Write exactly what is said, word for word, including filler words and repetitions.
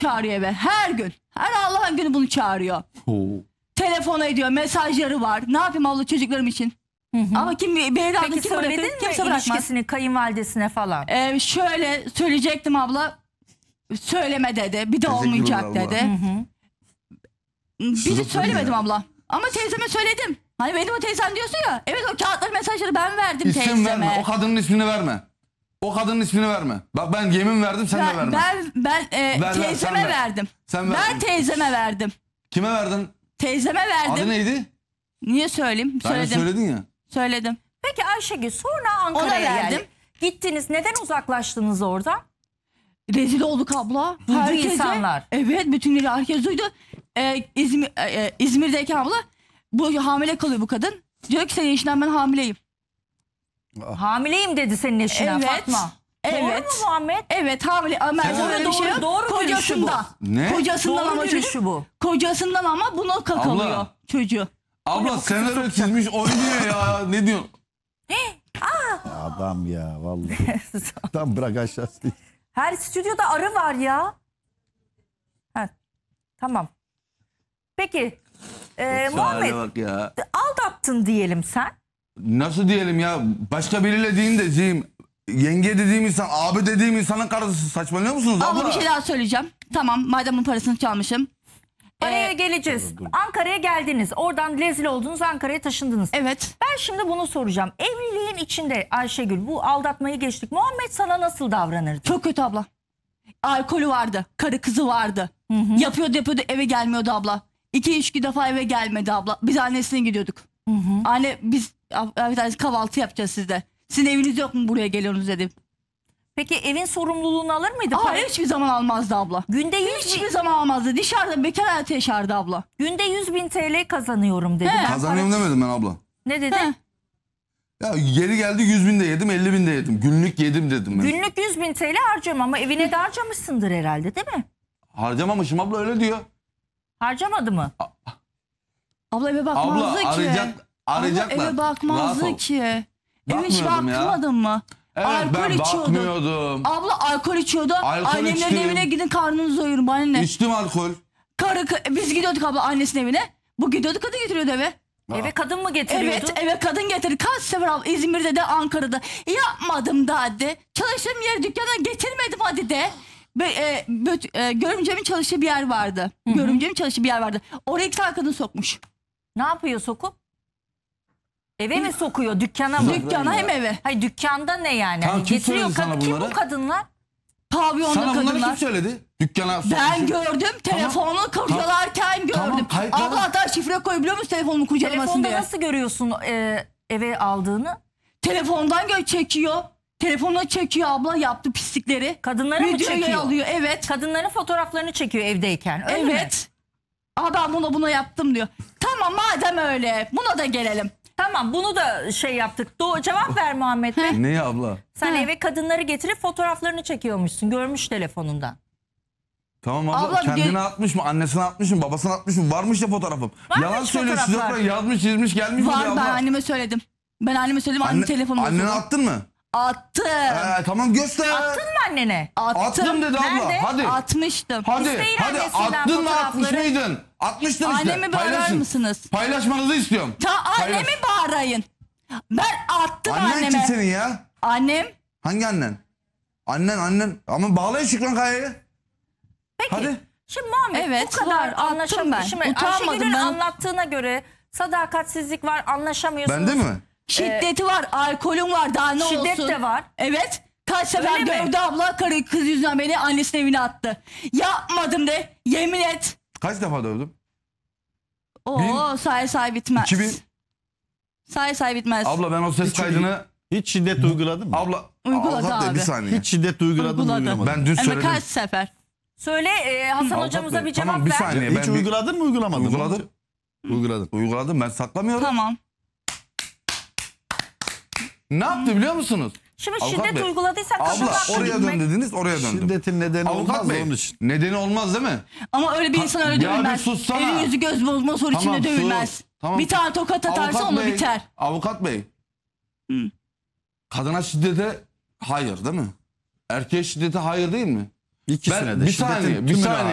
çağırıyor eve. Her gün. Her Allah'ın günü bunu çağırıyor. Oo. Telefona ediyor. Mesajları var. Ne yapayım abla çocuklarım için? Hı hı. Ama kim bir evladım Peki kim bırakır? söyledin mi Kimse bırakmaz. ilişkisini kayınvalidesine falan? Ee, şöyle söyleyecektim abla. Söyleme dedi. Bir de olmayacak abla. dedi. Hı hı. Bir de Şizofreni söylemedim ya. abla. Ama teyzeme söyledim. Hani benim o teyzem diyorsun ya. Evet o kağıtları mesajları ben verdim İsim teyzeme. verme. O kadının ismini verme. O kadının ismini verme. Bak ben yemin verdim sen de Ben, verme. ben, ben e, ver, teyzeme sen ver. verdim. Sen ver. Ben teyzeme verdim. Kime verdin? Teyzeme verdim. Adı neydi? Niye söyleyeyim? Daha önce Söyledim. söyledin ya. Söyledim. Peki Ayşegül sonra Ankara'ya verdim. geldi. Gittiniz. Neden uzaklaştınız orada? Rezil olduk abla. Duydu insanlar. Evet bütün herkes duydu. Ee, İzmir, e, İzmir'deyken abla bu hamile kalıyor bu kadın. Diyor ki senin eşinden ben hamileyim. Hamileyim dedi senin eşine Evet. Fatma. Evet. Doğru mu Muhammed? Evet hamile ama Sen- öyle bir şey yok. Doğru, doğru Kocasından. Ne? Kocasından Doğru ama görüşü çocuk. bu. Kocasından ama bunu kakalıyor Abla. çocuğu. Abla senaryo çizmiş oynuyor ya. Ne diyorsun? Adam ya vallahi. Tam bırak aşağısı. Her stüdyoda arı var ya. Ha, tamam. Peki e, Muhammed bak ya. aldattın diyelim sen. Nasıl diyelim ya? Başka biriyle değil de diyeyim. Yenge dediğim insan, abi dediğim insanın karısı saçmalıyor musunuz abla? Abla bir şey daha söyleyeceğim. Tamam madem bunun parasını çalmışım. Paraya Ee, geleceğiz. Ankara'ya geldiniz. Oradan rezil oldunuz, Ankara'ya taşındınız. Evet. Ben şimdi bunu soracağım. Evliliğin içinde Ayşegül bu aldatmayı geçtik. Muhammed sana nasıl davranırdı? Çok kötü abla. Alkolü vardı. Karı kızı vardı. Yapıyordu yapıyordu eve gelmiyordu abla. İki üç defa eve gelmedi abla. Biz annesine gidiyorduk. Anne biz bir tanesi kahvaltı yapacağız sizde. Sizin eviniz yok mu buraya geliyorsunuz dedim. Peki evin sorumluluğunu alır mıydı? Aa, Parayı- hiçbir zaman almazdı abla. Günde yüz Hiçbir bin, zaman almazdı. Dışarıda bekar hayatı yaşardı abla. günde yüz bin T L kazanıyorum dedi. He. Ben Kazanıyorum para- demedim ben abla. Ne dedi? He. Ya geri geldi yüz bin de yedim, elli bin de yedim. Günlük yedim dedim ben. Günlük yüz bin T L harcıyorum ama evine de harcamışsındır herhalde değil mi? Harcamamışım abla öyle diyor. Harcamadı mı? Abla eve bakmazdı Abla ki. arayacak, arayacaklar. Abla eve Rahat bakmazdı ol. ki. Eve hiç Bakmıyordum ya. bakmadın mı? Evet Alkol ben içiyordu. bakmıyordum. Abla alkol içiyordu. Alkol Annemlerin içtim. evine gidin karnınızı doyurun bana ne? İçtim alkol. Karı, kı- biz gidiyorduk abla annesinin evine. Bu gidiyordu kadın getiriyordu eve. Eve kadın mı getiriyordu? Evet eve kadın getirdi. Kaç sefer abla İzmir'de de Ankara'da. Yapmadım da hadi. Çalıştığım yere dükkana getirmedim hadi de. Be, e, böt- e, görümcemin çalıştığı bir yer vardı. Görümcemin çalıştığı bir yer vardı. Oraya iki tane kadın sokmuş. Ne yapıyor sokup? Eve mi sokuyor? Dükkana mı? Dükkana hem eve. Hayır dükkanda ne yani? Tamam, Hani kim getiriyor söyledi sana kad- Kim bu bunları? kadınlar? Pavyonda Sana bunları kadınlar. kim söyledi? Dükkana Ben sokmuşum. gördüm. Telefonu kurcalarken gördüm. Tamam, kayıtları- Abla hatta şifre koyabiliyor musun telefonumu kurcalamasın Telefonda diye? nasıl görüyorsun e, eve aldığını? Telefondan gö çekiyor. Telefonuna çekiyor abla yaptığı pislikleri. Kadınları mı Videoya çekiyor? alıyor evet. Kadınların fotoğraflarını çekiyor evdeyken. Öyle mi? Evet. Aa ben buna buna yaptım diyor. Tamam madem öyle buna da gelelim. Tamam bunu da şey yaptık. Do cevap ver Muhammed Bey. Ne ya abla? Sen He. eve kadınları getirip fotoğraflarını çekiyormuşsun. Görmüş telefonundan. Tamam abla, Abla, kendine gel- atmış mı, annesine atmış mı, babasına atmış mı? Varmış ya fotoğrafım. Var mı Yalan hiç söylüyor fotoğraflar? şizofren, yazmış çizmiş gelmiş Var buraya ben abla. anneme söyledim. Ben anneme söyledim anne Anne, telefonu annene bozuldu. attın mı? Attım. Ee, tamam göster. Attın mı annene? Attım. Attım dedi abla. Nerede? Hadi. Atmıştım. Hadi. İsteyin Hadi annesinden attın mı atmış fotoğrafları. mıydın? Atmıştın işte. Annemi bir arar Paylaşın. mısınız? Paylaşmanızı istiyorum. Ta Paylaş. annemi bağırayın. Ben attım Annen anneme. kim senin ya? Annem. Hangi annen? Annen annen. Ama bağlayın Şükran Kaya'yı. Peki. Hadi. Şimdi Muhammed Evet, bu kadar var, attım anlaşamıyor. ben. Şimdi Utanmadım Ayşegül'ün ben. anlattığına göre sadakatsizlik var, anlaşamıyorsunuz. Bende mi? Şiddeti var, alkolüm var daha ne Şiddet olsun. de var. Evet. Kaç sefer Öyle mi? dövdü abla karı kız yüzünden beni annesinin evine attı. Yapmadım de yemin et. Kaç defa dövdüm? Oo say say bitmez. iki bin. Say say bitmez. Abla ben o ses Hiç- kaydını... Hiç şiddet uyguladın mı? Abla... Uyguladı Avukat Bey, abi. bir saniye. Hiç şiddet uyguladın mı Uyguladı. uygulamadın? Ben dün Ama söyledim. kaç sefer? Söyle e, Hasan Avukat hocamıza Bey, bir cevap tamam, bir ver. saniye. Hiç ben bir- uyguladın mı uygulamadın mı? Uyguladım. Uyguladın. Uyguladım ben saklamıyorum. Tamam. Ne yaptı biliyor musunuz? Şimdi Avukat şiddet Bey, uyguladıysan kadın Abla haklı oraya gitmek. dön dediniz oraya döndüm. Şiddetin nedeni Avukat olmaz Bey onun için. nedeni olmaz değil mi? Ama öyle bir insan öyle Ya dövülmez. bir sussana. Elin yüzü göz bozma soru Tamam, içinde dövülmez. sus. Tamam. Bir tane tokat atarsa Avukat onu Bey, biter. Avukat Bey. Hı. Kadına şiddete hayır değil mi? Erkeğe şiddete hayır değil mi? İkisine Ben de. bir Şiddetin saniye bir tümüne saniye.